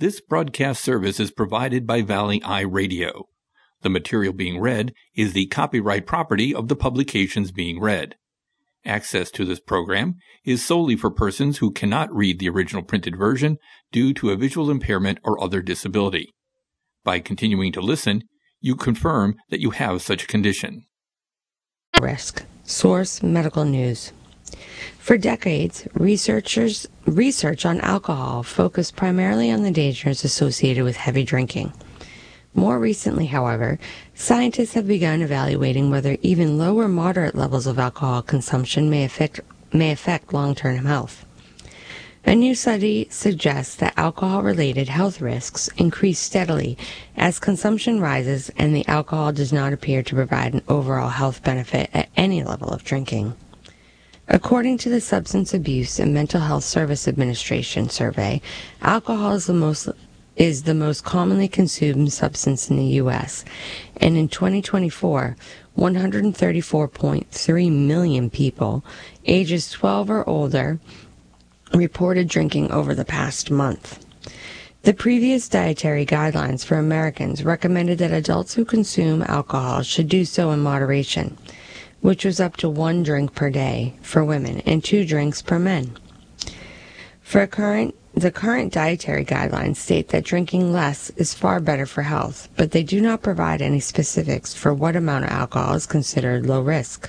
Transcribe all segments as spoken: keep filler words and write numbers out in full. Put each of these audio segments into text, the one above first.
This broadcast service is provided by Valley Eye Radio. The material being read is the copyright property of the publications being read. Access to this program is solely for persons who cannot read the original printed version due to a visual impairment or other disability. By continuing to listen, you confirm that you have such a condition. Risk. Source: Medical News. For decades, researchers research on alcohol focused primarily on the dangers associated with heavy drinking. More recently, however, scientists have begun evaluating whether even low or moderate levels of alcohol consumption may affect may affect long-term health. A new study suggests that alcohol-related health risks increase steadily as consumption rises and the alcohol does not appear to provide an overall health benefit at any level of drinking. According to the Substance Abuse and Mental Health Service Administration survey, alcohol is the most is the most commonly consumed substance in the U S, and in twenty twenty-four, one hundred thirty-four point three million people ages twelve or older reported drinking over the past month. The previous dietary guidelines for Americans recommended that adults who consume alcohol should do so in moderation, which was up to one drink per day for women and two drinks per men. For current, the current dietary guidelines state that drinking less is far better for health, but they do not provide any specifics for what amount of alcohol is considered low risk.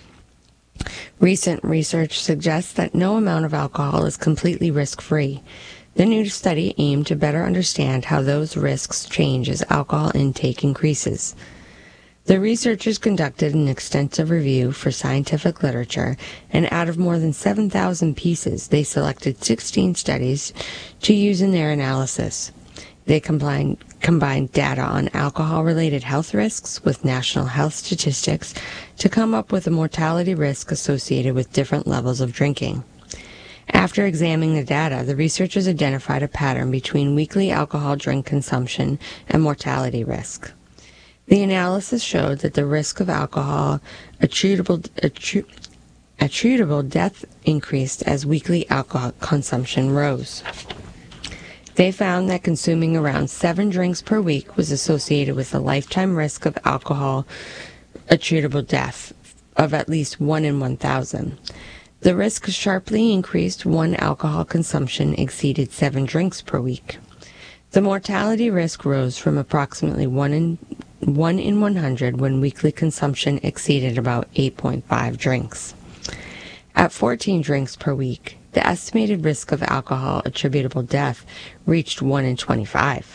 Recent research suggests that no amount of alcohol is completely risk-free. The new study aimed to better understand how those risks change as alcohol intake increases. The researchers conducted an extensive review for scientific literature, and out of more than seven thousand pieces, they selected sixteen studies to use in their analysis. They combined, combined data on alcohol-related health risks with national health statistics to come up with a mortality risk associated with different levels of drinking. After examining the data, the researchers identified a pattern between weekly alcohol drink consumption and mortality risk. The analysis showed that the risk of alcohol attributable, attri- attributable death increased as weekly alcohol consumption rose. They found that consuming around seven drinks per week was associated with a lifetime risk of alcohol attributable death of at least one in one thousand. The risk sharply increased when alcohol consumption exceeded seven drinks per week. The mortality risk rose from approximately one in one in one hundred when weekly consumption exceeded about eight point five drinks. At fourteen drinks per week, the estimated risk of alcohol attributable death reached one in twenty-five.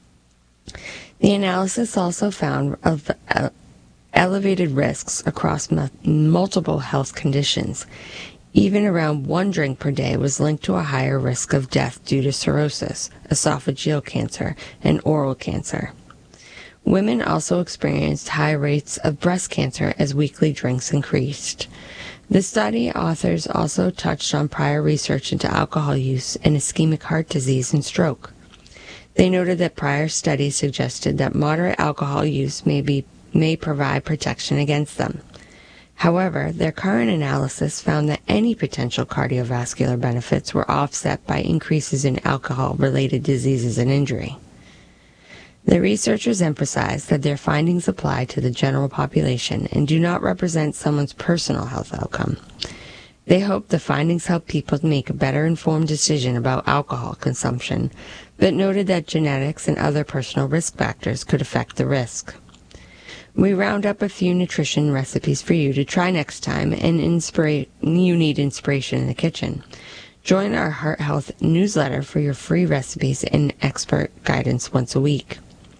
The analysis also found of, uh, elevated risks across m- multiple health conditions. Even around one drink per day was linked to a higher risk of death due to cirrhosis, esophageal cancer, and oral cancer. Women also experienced high rates of breast cancer as weekly drinks increased. The study authors also touched on prior research into alcohol use in ischemic heart disease and stroke. They noted that prior studies suggested that moderate alcohol use may be may provide protection against them. However, their current analysis found that any potential cardiovascular benefits were offset by increases in alcohol-related diseases and injury. The researchers emphasized that their findings apply to the general population and do not represent someone's personal health outcome. They hope the findings help people make a better informed decision about alcohol consumption, but noted that genetics and other personal risk factors could affect the risk. We round up a few nutrition recipes for you to try next time, and inspira- you need inspiration in the kitchen. Join our Heart Health newsletter for your free recipes and expert guidance once a week.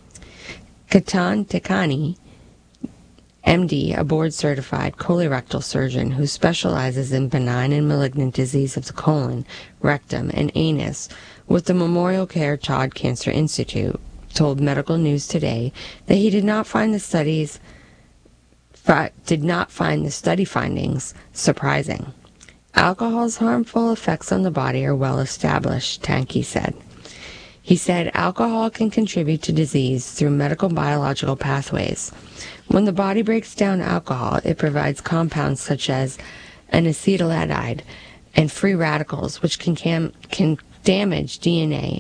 Ketan Tekani, M D, a board-certified colorectal surgeon who specializes in benign and malignant disease of the colon, rectum, and anus with the Memorial Care Todd Cancer Institute, told Medical News Today that he did not find the studies fi- did not find the study findings surprising. Alcohol's harmful effects on the body are well established, Tanky said. He said alcohol can contribute to disease through medical biological pathways. When the body breaks down alcohol, it provides compounds such as an acetaldehyde and free radicals, which can, cam- can damage D N A